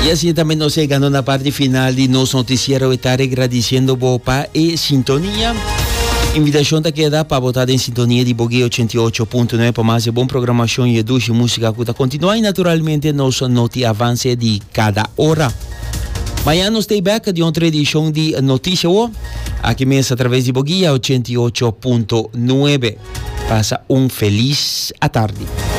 E assim também nós chegando na parte final de nosso noticiário, estar agradecendo Bopa e sintonia. Invitação da queda para botar em sintonia de Boguei 88.9 para mais boa programação e educação música que continua e naturalmente nosso noti avance de cada hora. Amanhã nós stay back de outra edição de Notícia aqui mesmo através de Boguei 88.9. Passa feliz tarde.